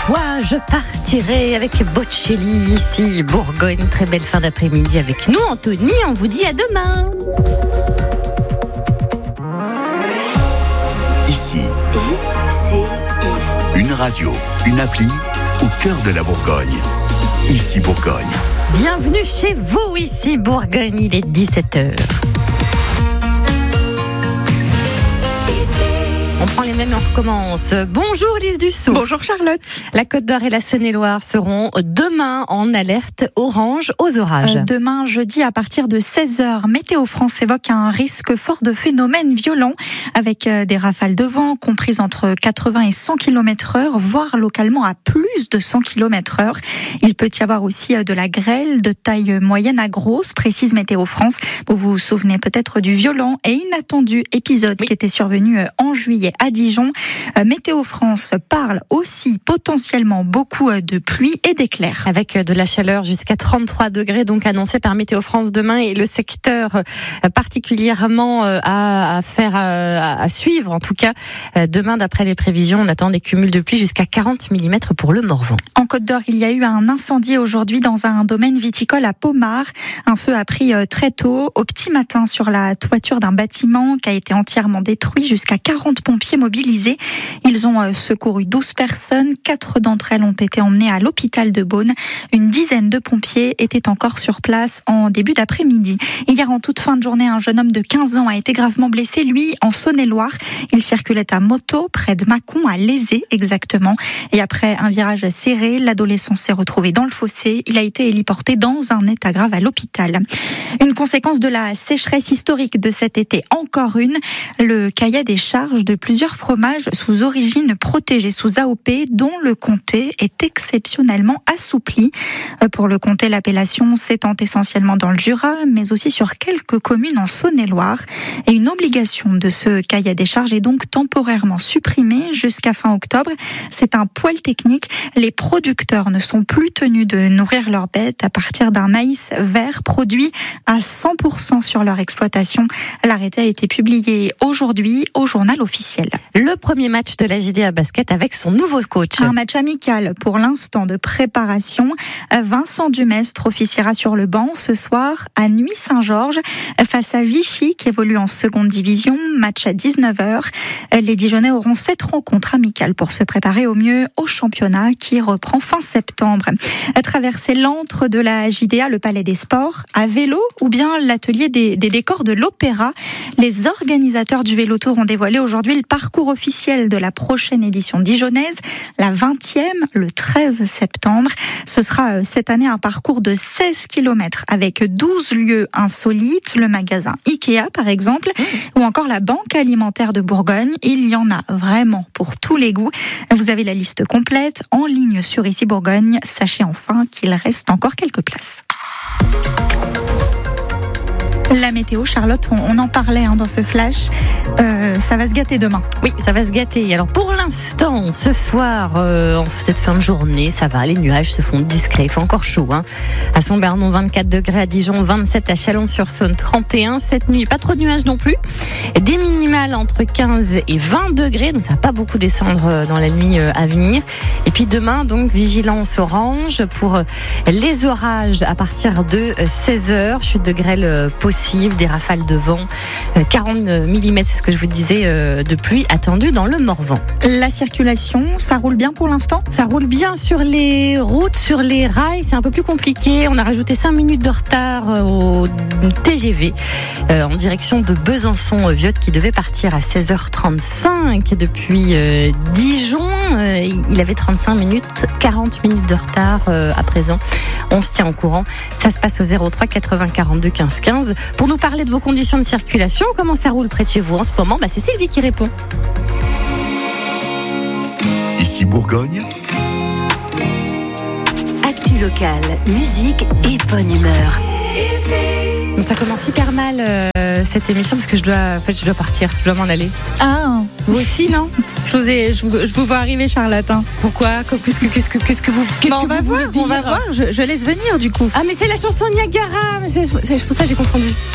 fois, je partirai avec Bocelli ici, Bourgogne. Très belle fin d'après-midi avec nous, Anthony. On vous dit à demain. Ici, une radio, une appli au cœur de la Bourgogne. Ici Bourgogne. Bienvenue chez vous, ici Bourgogne. Il est 17h. On prend les mêmes et on recommence. Bonjour Lise Dussault. Bonjour Charlotte. La Côte d'Or et la Saône-et-Loire seront demain en alerte orange aux orages. Demain jeudi à partir de 16h, Météo France évoque un risque fort de phénomènes violents avec des rafales de vent comprises entre 80 et 100 km/h, voire localement à plus de 100 km/h. Il peut y avoir aussi de la grêle de taille moyenne à grosse, précise Météo France. Vous vous souvenez peut-être du violent et inattendu épisode qui était survenu en juillet à Dijon. Météo France parle aussi potentiellement beaucoup de pluie et d'éclairs. Avec de la chaleur jusqu'à 33 degrés donc annoncé par Météo France demain, et le secteur particulièrement à suivre en tout cas. Demain, d'après les prévisions, on attend des cumuls de pluie jusqu'à 40 mm pour le Morvan. En Côte d'Or, il y a eu un incendie aujourd'hui dans un domaine viticole à Pommard. Un feu a pris très tôt, au petit matin, sur la toiture d'un bâtiment qui a été entièrement détruit. Jusqu'à 40 pompiers mobilisés. Ils ont secouru 12 personnes. 4 d'entre elles ont été emmenées à l'hôpital de Beaune. Une dizaine de pompiers étaient encore sur place en début d'après-midi. Hier, en toute fin de journée, un jeune homme de 15 ans a été gravement blessé, lui, en Saône-et-Loire. Il circulait à moto près de Mâcon, à Lézé exactement. Et après un virage serré, l'adolescent s'est retrouvé dans le fossé. Il a été héliporté dans un état grave à l'hôpital. Une conséquence de la sécheresse historique de cet été, encore une. Le cahier des charges de plusieurs fromages sous origine protégée, sous AOP, dont le comté est exceptionnellement assoupli. Pour le comté, l'appellation s'étend essentiellement dans le Jura, mais aussi sur quelques communes en Saône-et-Loire. Et une obligation de ce cahier des charges est donc temporairement supprimée jusqu'à fin octobre. C'est un poil technique. Les producteurs ne sont plus tenus de nourrir leurs bêtes à partir d'un maïs vert produit à 100% sur leur exploitation. L'arrêté a été publié aujourd'hui au journal officiel. Le premier match de la JDA Basket avec son nouveau coach. Un match amical pour l'instant de préparation. Vincent Dumestre officiera sur le banc ce soir à Nuits-Saint-Georges face à Vichy qui évolue en seconde division. Match à 19h. Les Dijonnais auront 7 rencontres amicales pour se préparer au mieux au championnat qui reprend fin septembre. Traverser l'antre de la JDA, le Palais des Sports, à vélo ou bien l'atelier des décors de l'Opéra. Les organisateurs du Vélotour ont dévoilé aujourd'hui le parcours officiel de la prochaine édition dijonnaise, la 20e, le 13 septembre. Ce sera cette année un parcours de 16 km avec 12 lieux insolites, le magasin Ikea par exemple, ou encore la Banque alimentaire de Bourgogne. Il y en a vraiment pour tous les goûts. Vous avez la liste complète en ligne sur Ici Bourgogne. Sachez enfin qu'il reste encore quelques places. La météo, Charlotte, on en parlait dans ce flash, ça va se gâter demain. Oui, ça va se gâter. Alors pour l'instant, ce soir, en cette fin de journée, ça va, les nuages se font discrets, il fait encore chaud. À Saint-Bernon, 24 degrés, à Dijon, 27, à Chalon-sur-Saône, 31. Cette nuit, pas trop de nuages non plus. Des minimales entre 15 et 20 degrés, donc ça va pas beaucoup descendre dans la nuit à venir. Et puis demain, donc, vigilance orange pour les orages à partir de 16h, chute de grêle possible, des rafales de vent, 40 mm, c'est ce que je vous disais, de pluie attendue dans le Morvan. La circulation, ça roule bien pour l'instant ? Ça roule bien sur les routes, sur les rails, c'est un peu plus compliqué. On a rajouté 5 minutes de retard au TGV en direction de Besançon-Viotte qui devait partir à 16h35 depuis Dijon. Il avait 35 minutes, 40 minutes de retard à présent. On se tient au courant. Ça se passe au 03 80 42 15 15. Pour nous parler de vos conditions de circulation, comment ça roule près de chez vous en ce moment, c'est Sylvie qui répond. Ici Bourgogne. Actu locale, musique et bonne humeur. Bon, ça commence hyper mal cette émission parce que je dois partir, je dois m'en aller. Ah, vous aussi, non ? Je vous vois arriver, Charlotte. Pourquoi ? Qu'est-ce que vous on va voir, je laisse venir du coup. Ah mais c'est la chanson Niagara, c'est pour ça que j'ai confondu.